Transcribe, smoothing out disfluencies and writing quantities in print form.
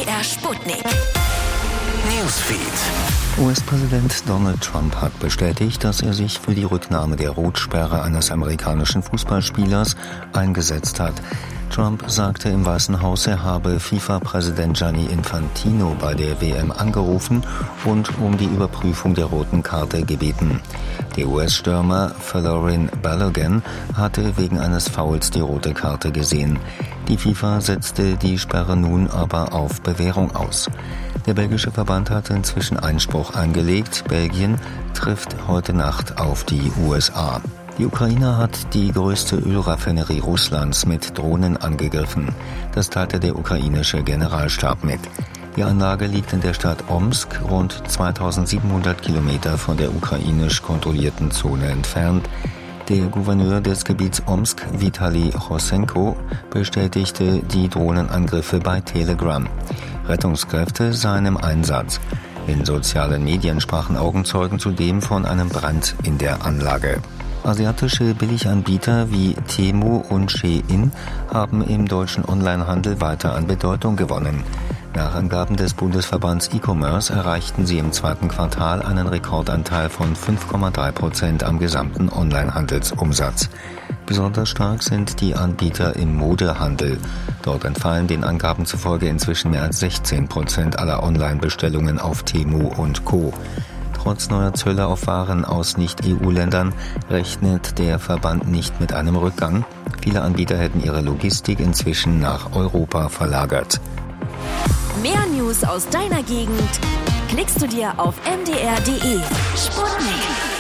MDR Sputnik. Newsfeed. US-Präsident Donald Trump hat bestätigt, dass er sich für die Rücknahme der Rotsperre eines amerikanischen Fußballspielers eingesetzt hat. Trump sagte im Weißen Haus, er habe FIFA-Präsident Gianni Infantino bei der WM angerufen und um die Überprüfung der roten Karte gebeten. Der US-Stürmer Folarin Balogun hatte wegen eines Fouls die rote Karte gesehen. Die FIFA setzte die Sperre nun aber auf Bewährung aus. Der belgische Verband hatte inzwischen Einspruch eingelegt. Belgien trifft heute Nacht auf die USA. Die Ukraine hat die größte Ölraffinerie Russlands mit Drohnen angegriffen. Das teilte der ukrainische Generalstab mit. Die Anlage liegt in der Stadt Omsk, rund 2700 Kilometer von der ukrainisch kontrollierten Zone entfernt. Der Gouverneur des Gebiets Omsk, Vitali Rosenko, bestätigte die Drohnenangriffe bei Telegram. Rettungskräfte seien im Einsatz. In sozialen Medien sprachen Augenzeugen zudem von einem Brand in der Anlage. Asiatische Billiganbieter wie Temu und Shein haben im deutschen Onlinehandel weiter an Bedeutung gewonnen. Nach Angaben des Bundesverbands E-Commerce erreichten sie im zweiten Quartal einen Rekordanteil von 5,3% am gesamten Onlinehandelsumsatz. Besonders stark sind die Anbieter im Modehandel. Dort entfallen den Angaben zufolge inzwischen mehr als 16% aller Online-Bestellungen auf Temu und Co. Trotz neuer Zölle auf Waren aus Nicht-EU-Ländern rechnet der Verband nicht mit einem Rückgang. Viele Anbieter hätten ihre Logistik inzwischen nach Europa verlagert. Mehr News aus deiner Gegend klickst du dir auf mdr.de. Sputnik.